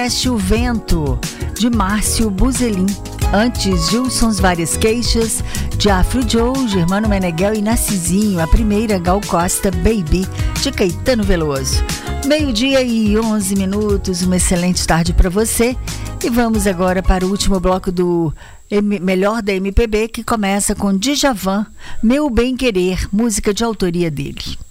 Este o Vento, de Márcio Buzelin. Antes, Gilsons Várias Queixas, de Afro Joe, Germano Meneghel e Narcisinho. A primeira, Gal Costa, Baby, de Caetano Veloso. 12:11, uma excelente tarde para você. E vamos agora para o último bloco do Melhor da MPB, que começa com Djavan, Meu Bem Querer, música de autoria dele.